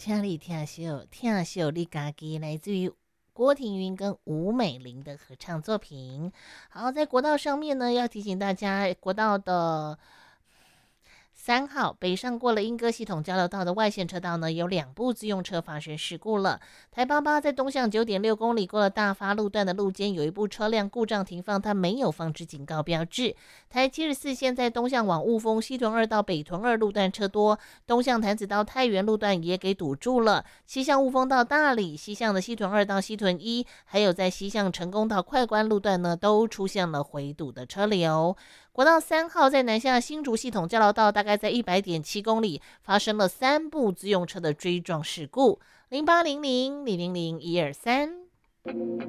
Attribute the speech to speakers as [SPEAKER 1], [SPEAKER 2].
[SPEAKER 1] 请你听秀你家己，来自于郭庭云跟吴美玲的合唱作品。好，在国道上面呢，要提醒大家，国道的3号北上过了莺歌系统交流道的外线车道呢，有2部自用车发生事故了。台88在东向9.6公里过了大发路段的路肩，有一部车辆故障停放，它没有放置警告标志。台74线在东向往雾峰西屯2到北屯2路段车多，东向潭子到太原路段也给堵住了。西向雾峰到大里，西向的西屯2到西屯1，还有在西向成功到快关路段呢，都出现了回堵的车流。国道3号在南下新竹系统交流道，大概在100.7公里，发生了3部自用车的追撞事故。0800-000-123。